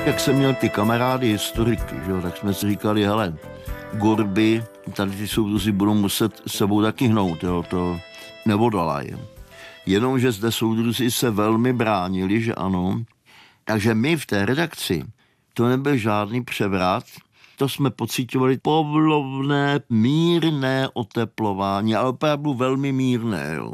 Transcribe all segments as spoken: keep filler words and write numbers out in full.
Jak jsem měl ty kamarády historiky, že jo, tak jsme si říkali, hele, Gorby, tady ty soudruzi budou muset sebou taky hnout, jo, to neodolají. Jenomže zde soudruzi se velmi bránili, že ano, takže my v té redakci, to nebyl žádný převrat, to jsme pociťovali povolovné, mírné oteplování, ale opravdu velmi mírné, jo.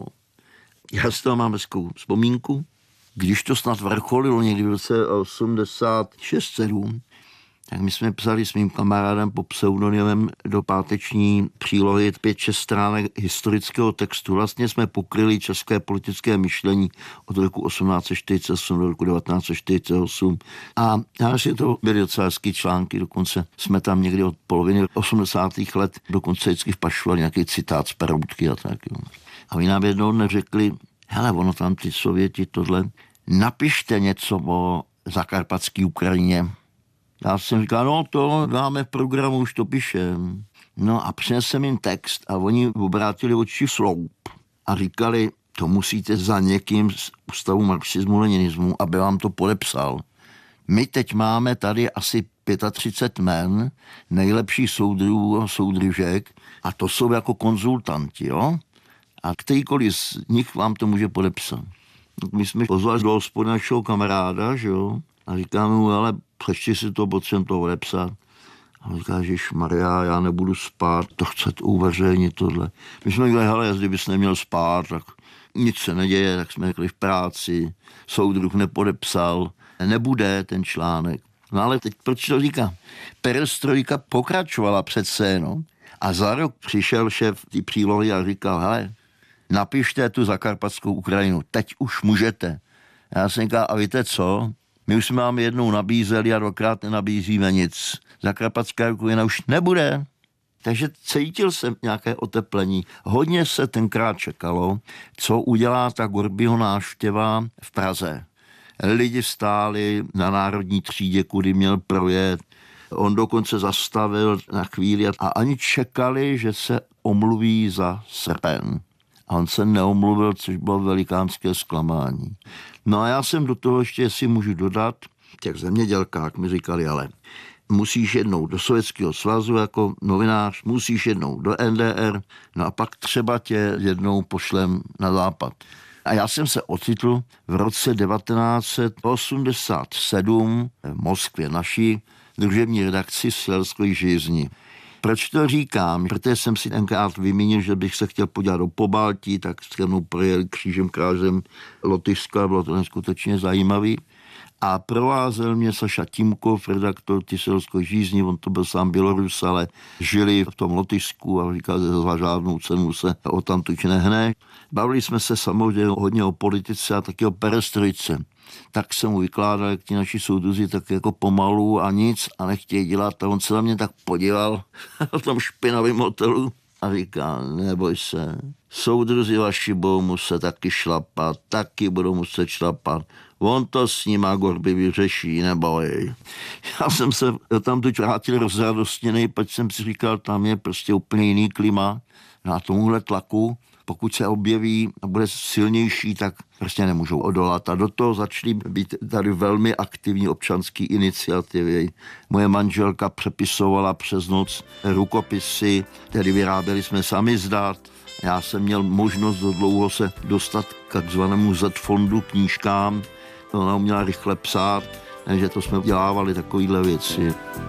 Já z toho mám hezkou vzpomínku. Když to snad vrcholilo někdy v roce osmdesát šest sedm, tak my jsme psali s mým kamarádem pod pseudonymem do páteční přílohy pět šest stránek historického textu. Vlastně jsme pokryli české politické myšlení od roku osmnáct set čtyřicet osm do roku devatenáct set čtyřicet osm. A asi to byly docela hezký články, dokonce jsme tam někdy od poloviny osmdesátých let dokonce vždycky vpašovali nějaký citát z Peroutky a tak. Jo. A my nám jednou neřekli, hele, ono tam ty Sověti tohle, napište něco o zakarpatské Ukrajině. Já jsem říkal, no to dáme v programu, už to píšem. No a přinesem jim text a oni obrátili oči sloup a říkali, to musíte za někým z Ústavu marxismu leninismu, aby vám to podepsal. My teď máme tady asi třicet pět men, nejlepší soudruhů a soudružek a to jsou jako konzultanti, jo? A kterýkoliv z nich vám to může podepsat. My jsme pozvali do hospody našeho kamaráda, že jo? A říkáme mu, ale přečti si to, potřebujeme to odepsat. A on říká, Ježišmarja, já nebudu spát, to chcete uveřejnit tohle. My jsme říkali, hele, jestli bys neměl spát, tak nic se neděje, tak jsme řekli v práci, soudruh nepodepsal, nebude ten článek. No ale teď proč to říkám? Perestrojka pokračovala přece, no. A za rok přišel šéf té přílohy a říkal, hele, napište tu zakarpatskou Ukrajinu, teď už můžete. A já jsem říkal, a víte co? My už jsme vám jednou nabízeli a dvakrát nenabízíme nic. Zakarpatská Ukrajina už nebude. Takže cítil jsem nějaké oteplení. Hodně se tenkrát čekalo, co udělá ta Gorbyho návštěva v Praze. Lidi stáli na Národní třídě, kudy měl projet. On dokonce zastavil na chvíli a ani čekali, že se omluví za srpen. A on se neomluvil, což bylo velikánské zklamání. No a já jsem do toho ještě, jestli můžu dodat, těch zemědělkách mi říkali, ale musíš jednou do Sovětského svazu jako novinář, musíš jednou do N D R, no a pak třeba tě jednou pošlem na západ. A já jsem se ocitl v roce devatenáct set osmdesát sedm v Moskvě, naší družební redakci Selskoj žízni. Proč to říkám? Protože jsem si tenkrát vymínil, že bych se chtěl podívat do Pobaltí, tak se mnou projeli křížem krážem Lotyšsko a bylo to neskutečně zajímavý. A provázel mě Saša Timkov, redaktor Selskoj žízni, on to byl sám Bělorus, ale žili v tom Lotyšsku a říkal, že za žádnou cenu se o tamtuč nehne. Bavili jsme se samozřejmě hodně o politice a taky o perestrojce. Tak jsem mu vykládal, jak ti naši soudruzi tak jako pomalu a nic a nechtějí dělat. A on se na mě tak podíval v tom špinavém hotelu a říká, neboj se, soudruzi vaši budou muset taky šlapat, taky budou muset šlapat. On to s nima Gorby vyřeší, neboj. Já jsem se tam tu vrátil rozradostněnej, pak jsem si říkal, tam je prostě úplně jiný klima na tomuhle tlaku. Pokud se objeví a bude silnější, tak prostě nemůžou odolat. A do toho začaly být tady velmi aktivní občanské iniciativy. Moje manželka přepisovala přes noc rukopisy, tedy vyráběli jsme sami zdát. Já jsem měl možnost do dlouho se dostat k takzvanému Z-fondu knížkám. Ona uměla rychle psát, takže to jsme dělávali takovýhle věci.